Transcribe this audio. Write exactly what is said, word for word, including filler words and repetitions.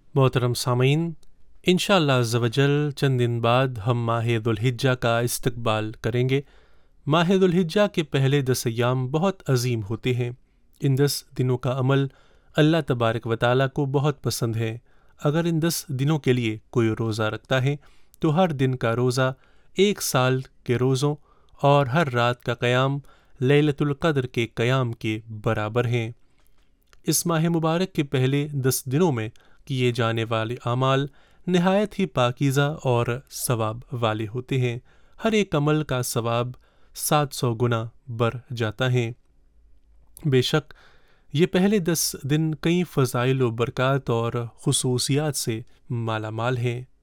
मोहतरम सामीन, इंशाअल्लाह अज़्ज़वजल चंद दिन बाद हम माह दुल्हिज्जा का इस्तकबाल करेंगे। माह दुल्हिज्जा के पहले दस अय्याम बहुत अजीम होते हैं। इन दस दिनों का अमल अल्लाह तबारक व तआला को बहुत पसंद है। अगर इन दस दिनों के लिए कोई रोज़ा रखता है तो हर दिन का रोज़ा एक साल के रोज़ों और हर रात का क़याम लैलतुल क़द्र के क़याम के बराबर हैं। इस माह मुबारक के पहले दस दिनों में किए जाने वाले आमाल नहायत ही पाकीज़ा और सवाब वाले होते हैं। हर एक अमल का सवाब सात सौ गुना बढ़ जाता है। बेशक ये पहले दस दिन कई फ़ज़ाइल व बरक़ात और ख़ुसूसियात से माला माल हैं।